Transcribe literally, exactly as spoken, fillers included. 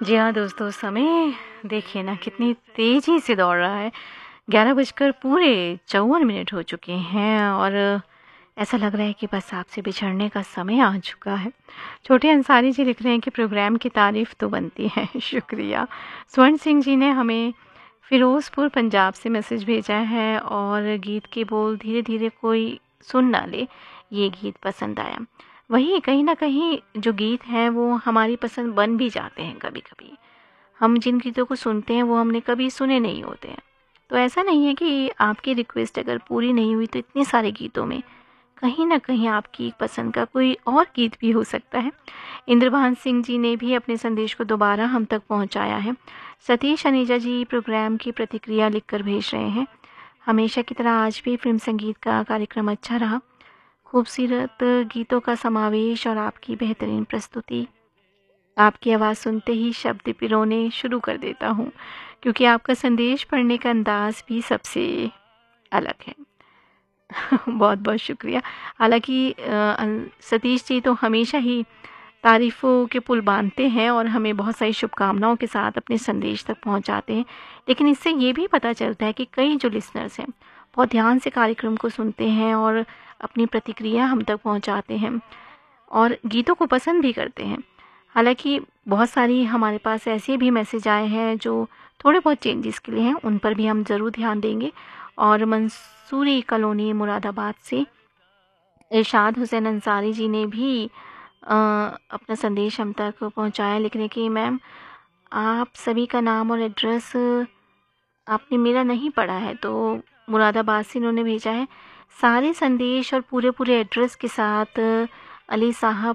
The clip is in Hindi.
जी हाँ दोस्तों, समय देखिए ना कितनी तेज़ी से दौड़ रहा है। ग्यारह बजकर पूरे चौवन मिनट हो चुके हैं और ऐसा लग रहा है कि बस आपसे बिछड़ने का समय आ चुका है। छोटे अंसारी जी लिख रहे हैं कि प्रोग्राम की तारीफ़ तो बनती है। शुक्रिया। स्वर्ण सिंह जी ने हमें फ़िरोज़पुर पंजाब से मैसेज भेजा है और गीत के बोल धीरे धीरे कोई सुन ना ले, ये गीत पसंद आया। वही कहीं न कहीं जो गीत हैं वो हमारी पसंद बन भी जाते हैं कभी-कभी। हम जिन गीतों को सुनते हैं वो हमने कभी सुने नहीं होते हैं। तो ऐसा नहीं है कि आपकी रिक्वेस्ट अगर पूरी नहीं हुई तो इतने सारे गीतों में कहीं न कहीं आपकी पसंद का कोई और गीत भी हो सकता है। इंद्रभान सिंह जी ने भी अपने संदेश को दोबारा हम तक पहुँचाया है। सतीश अनीजा जी प्रोग्राम की प्रतिक्रिया लिखकर भेज रहे हैं। हमेशा की तरह आज भी फ़िल्म संगीत का कार्यक्रम अच्छा रहा। खूबसूरत गीतों का समावेश और आपकी बेहतरीन प्रस्तुति। आपकी आवाज़ सुनते ही शब्द पिरोने शुरू कर देता हूँ, क्योंकि आपका संदेश पढ़ने का अंदाज़ भी सबसे अलग है। बहुत-बहुत शुक्रिया। हालाँकि अ, अन सतीश जी तो हमेशा ही तारीफ़ों के पुल बाँधते हैं और हमें बहुत सारी शुभकामनाओं के साथ अपने संदेश तक पहुँचाते हैं। लेकिन इससे ये भी पता चलता है कि कई जो लिसनर्स हैं, बहुत ध्यान से कार्यक्रम को सुनते हैं और अपनी प्रतिक्रिया हम तक पहुँचाते हैं और गीतों को पसंद भी करते हैं। हालाँकि बहुत सारी हमारे पास ऐसे भी मैसेज आए हैं जो थोड़े बहुत चेंजेस के लिए हैं, उन पर भी हम ज़रूर ध्यान देंगे। और मंसूरी कॉलोनी मुरादाबाद से इरशाद हुसैन अंसारी जी ने भी अ, अपना संदेश हम तक पहुँचाया, लिखने कि मैम आप सभी का नाम और एड्रेस आपने मेरा नहीं पढ़ा है, तो मुरादाबाद से इन्होंने भेजा है। सारे संदेश और पूरे पूरे एड्रेस के साथ अली साहब